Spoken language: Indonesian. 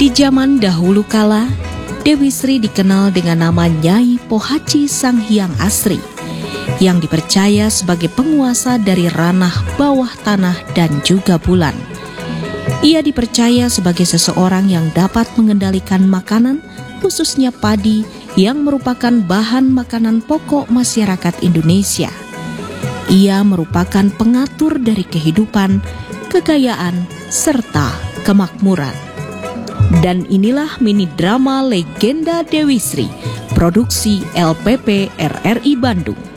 Di zaman dahulu kala, Dewi Sri dikenal dengan nama Nyai Pohaci Sang Hyang Asri, yang dipercaya sebagai penguasa dari ranah bawah tanah dan juga bulan. Ia dipercaya sebagai seseorang yang dapat mengendalikan makanan, khususnya padi, yang merupakan bahan makanan pokok masyarakat Indonesia. Ia merupakan pengatur dari kehidupan, kekayaan, serta kemakmuran. Dan inilah mini drama Legenda Dewi Sri, produksi LPP RRI Bandung.